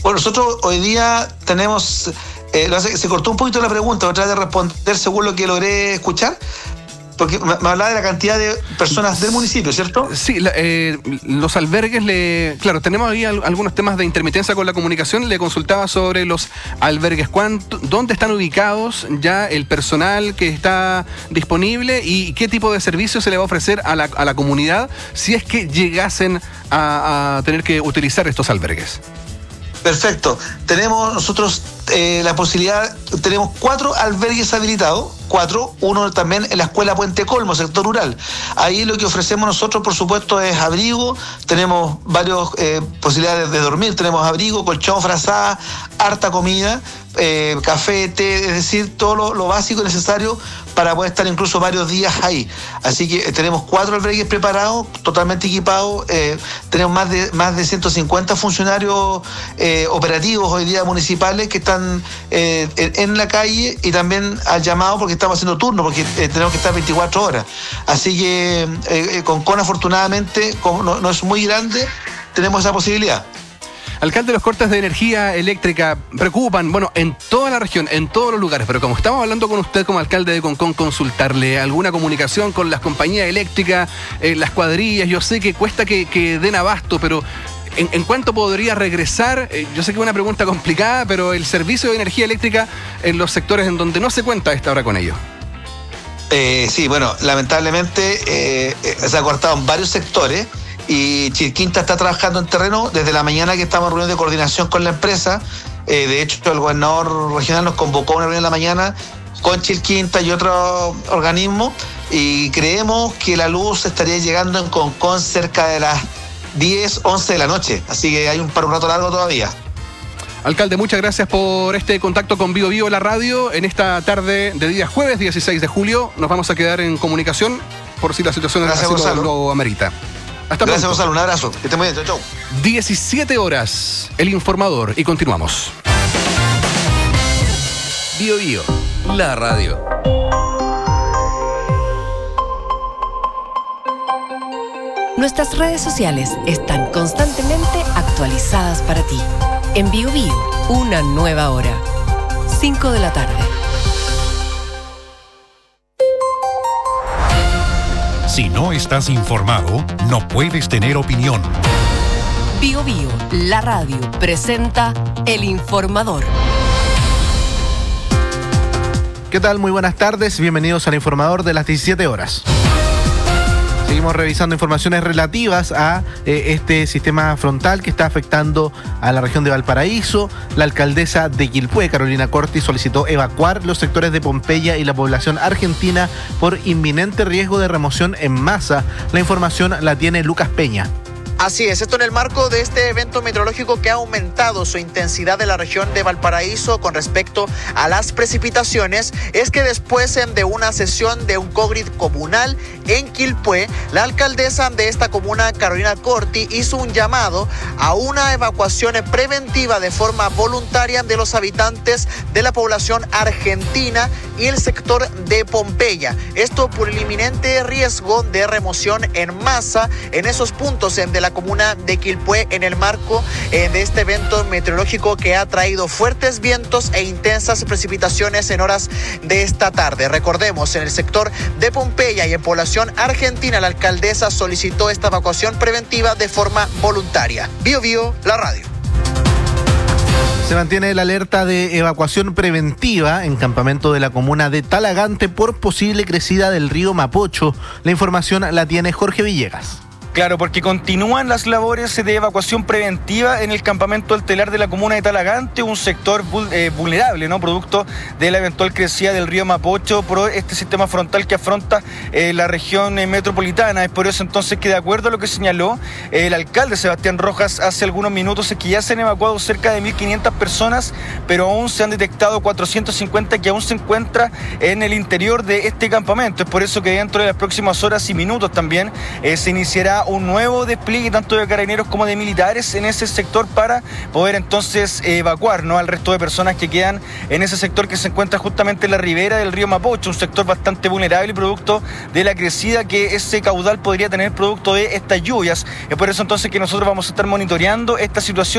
Bueno, nosotros hoy día tenemos... se cortó un poquito la pregunta, voy a tratar de responder según lo que logré escuchar. Porque me hablaba de la cantidad de personas del municipio, ¿cierto? Sí, los albergues, claro, tenemos ahí algunos temas de intermitencia con la comunicación. Le consultaba sobre los albergues, dónde están ubicados ya el personal que está disponible y qué tipo de servicio se le va a ofrecer a la comunidad si es que llegasen a tener que utilizar estos albergues. Perfecto. Tenemos nosotros la posibilidad, tenemos 4 albergues habilitados, 4, uno también en la escuela Puente Colmo, sector rural. Ahí lo que ofrecemos nosotros, por supuesto, es abrigo, tenemos varias posibilidades de dormir, tenemos abrigo, colchón, frazada, harta comida, café, té, es decir, todo lo básico necesario para poder estar incluso varios días ahí. Así que tenemos 4 albergues preparados, totalmente equipados, tenemos más de 150 funcionarios operativos hoy día municipales que están en la calle y también al llamado porque estamos haciendo turno, porque tenemos que estar 24 horas. Así que Concon afortunadamente, como no es muy grande, tenemos esa posibilidad. Alcalde, los cortes de energía eléctrica preocupan, en toda la región, en todos los lugares, pero como estamos hablando con usted como alcalde de Concón, consultarle alguna comunicación con las compañías eléctricas, las cuadrillas. Yo sé que cuesta que den abasto, pero ¿en cuánto podría regresar? Yo sé que es una pregunta complicada, pero el servicio de energía eléctrica en los sectores en donde no se cuenta a esta hora con ello. Sí, bueno, lamentablemente se ha cortado en varios sectores. Y Chilquinta está trabajando en terreno desde la mañana que estamos en reunión de coordinación con la empresa. De hecho, el gobernador regional nos convocó a una reunión en la mañana con Chilquinta y otros organismos y creemos que la luz estaría llegando en Concón cerca de las 10, 11 de la noche. Así que hay un rato largo todavía. Alcalde, muchas gracias por este contacto con Bio Bio, la radio, en esta tarde de día jueves 16 de julio. Nos vamos a quedar en comunicación por si la situación así lo amerita. Hasta Gracias, pronto. Gonzalo. Un abrazo. Que esté muy bien. Chau. 17 horas, El Informador, y continuamos. Bio Bio, la radio. Nuestras redes sociales están constantemente actualizadas para ti. En Bio Bio, una nueva hora. 5 de la tarde. Si no estás informado, no puedes tener opinión. Bio Bio, la radio, presenta El Informador. ¿Qué tal? Muy buenas tardes. Bienvenidos al Informador de las 17 horas. Seguimos revisando informaciones relativas a este sistema frontal que está afectando a la región de Valparaíso. La alcaldesa de Quilpué, Carolina Corti, solicitó evacuar los sectores de Pompeya y la población argentina por inminente riesgo de remoción en masa. La información la tiene Lucas Peña. Así es, esto en el marco de este evento meteorológico que ha aumentado su intensidad en la región de Valparaíso con respecto a las precipitaciones, es que después de una sesión de un COGRID comunal en Quilpué, la alcaldesa de esta comuna, Carolina Corti, hizo un llamado a una evacuación preventiva de forma voluntaria de los habitantes de la población argentina y el sector de Pompeya. Esto por el inminente riesgo de remoción en masa en esos puntos de la comuna de Quilpué en el marco de este evento meteorológico que ha traído fuertes vientos e intensas precipitaciones en horas de esta tarde. Recordemos, en el sector de Pompeya y en población argentina, la alcaldesa solicitó esta evacuación preventiva de forma voluntaria. Bio Bio, la radio. Se mantiene la alerta de evacuación preventiva en campamento de la comuna de Talagante por posible crecida del río Mapocho. La información la tiene Jorge Villegas. Claro, porque continúan las labores de evacuación preventiva en el campamento del telar de la comuna de Talagante, un sector vulnerable, ¿no? Producto de la eventual crecida del río Mapocho por este sistema frontal que afronta la región metropolitana. Es por eso entonces que, de acuerdo a lo que señaló el alcalde Sebastián Rojas hace algunos minutos, es que ya se han evacuado cerca de 1.500 personas, pero aún se han detectado 450 que aún se encuentran en el interior de este campamento. Es por eso que dentro de las próximas horas y minutos también se iniciará un nuevo despliegue tanto de carabineros como de militares en ese sector para poder entonces evacuar, ¿no?, al resto de personas que quedan en ese sector que se encuentra justamente en la ribera del río Mapocho, un sector bastante vulnerable producto de la crecida que ese caudal podría tener producto de estas lluvias. Es por eso entonces que nosotros vamos a estar monitoreando esta situación